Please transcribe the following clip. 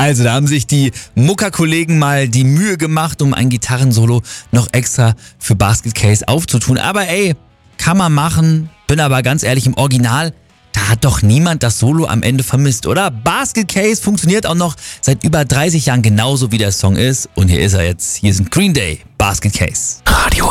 Also da haben sich die Mucker-Kollegen mal die Mühe gemacht, um ein Gitarrensolo noch extra für Basket Case aufzutun. Aber ey, kann man machen. Bin aber ganz ehrlich, im Original, da hat doch niemand das Solo am Ende vermisst, oder? Basket Case funktioniert auch noch seit über 30 Jahren genauso, wie der Song ist. Und hier ist er jetzt. Hier sind Green Day, Basket Case. Radio